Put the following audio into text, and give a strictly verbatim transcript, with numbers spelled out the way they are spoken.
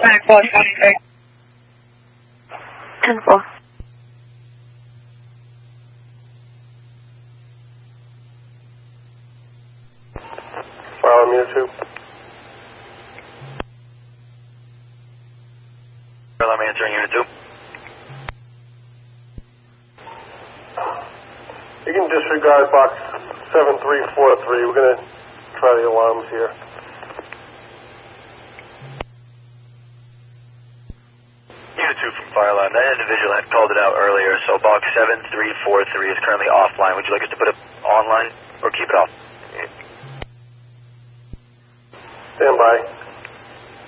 Back four twenty-three. ten four. File meter two. I'm answering unit two. You can disregard box seven three four three. We're going to try the alarms here. Unit two from Fireline. That individual had called it out earlier, so box seven three four three is currently offline. Would you like us to put it online or keep it off? Stand by.